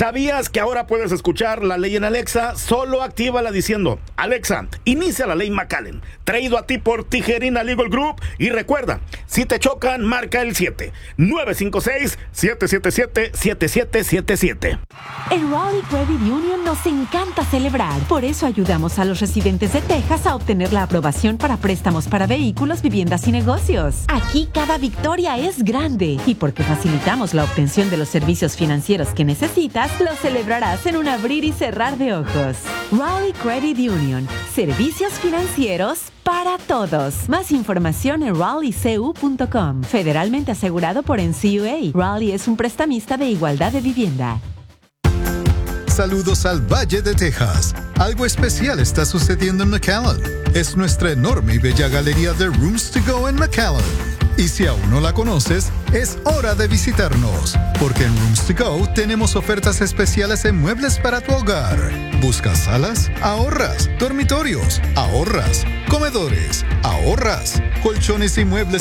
¿Sabías que ahora puedes escuchar la ley en Alexa? Solo actívala diciendo: Alexa, inicia la ley McAllen. Traído a ti por Tijerina Legal Group. Y recuerda, si te chocan, marca el 7-956-777-7777. En Raleigh Credit Union nos encanta celebrar. Por eso ayudamos a los residentes de Texas a obtener la aprobación para préstamos para vehículos, viviendas y negocios. Aquí cada victoria es grande. Y porque facilitamos la obtención de los servicios financieros que necesitas, lo celebrarás en un abrir y cerrar de ojos. Raleigh Credit Union. Servicios financieros para todos. Más información en raleighcu.com. Federalmente asegurado por NCUA. Raleigh es un prestamista de igualdad de vivienda. Saludos al Valle de Texas. Algo especial está sucediendo en McAllen. Es nuestra enorme y bella galería de Rooms to Go en McAllen. Y si aún no la conoces, es hora de visitarnos, porque en Rooms to Go tenemos ofertas especiales en muebles para tu hogar. ¿Buscas salas? Ahorras. Dormitorios. Ahorras. Comedores. Ahorras. Colchones y muebles